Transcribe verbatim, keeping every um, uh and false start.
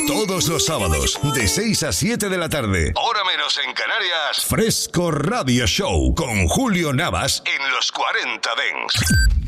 Todos los sábados, de seis a siete de la tarde, hora menos en Canarias, Fresco Radio Show con Julio Navas en los cuarenta Dents.